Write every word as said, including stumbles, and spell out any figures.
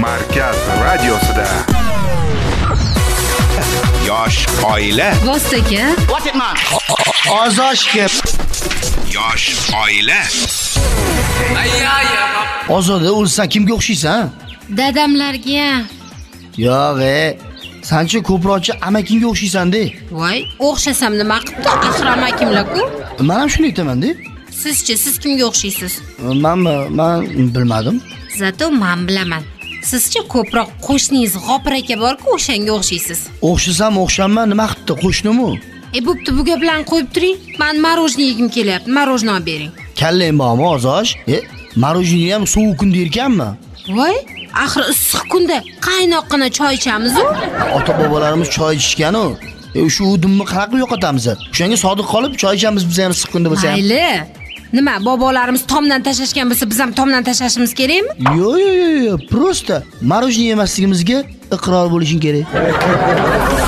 Markaz radiosida. Yosh oila. Vostaka. What it man? Ozoshga. Yosh oila. Ozoda o'lsan kimga o'xshaysan? Dadamlarga. Yo'q, e. Sanchi ko'proqchi amakingga o'xshaysan-da. Voy, o'xshasam nima qildi? Axir amakimlar-ku. Men ham shuni aytaman-da. Sizchi, siz kimga o'xshaysiz? Men men bilmadim. Zato men bilaman. Sizchi ko'proq qo'shningiz G'ofir aka bor-ku, o'shanga o'xshaysiz. O'xshasam o'xshaman, nima qildi qo'shnimi? E, bo'pti, bu gaplarni qo'yib turing. Men marojni yegim kelyapti. Marojni olib bering. Kallang bormi, Ozosh? E, marojni ham sovuq kunda yerkanmi? Voy, axir issiq kunda qaynoqqina choy ichamiz-ku. Ota-bobolarimiz choy ichishgan-ku. E, shu udumni qanaqa yo'qotamiz? O'shanga sodiq qolib choy ichamiz biz ham issiq kunda bo'lsa ham. Mayli. Nima, bobolarimiz tomdan tashashgan bo'lsa, biz ham tomdan tashashimiz kerakmi? Yo'q, yo'q, yo'q, prosta marojni yemasligimizga iqror bo'lishing kerak.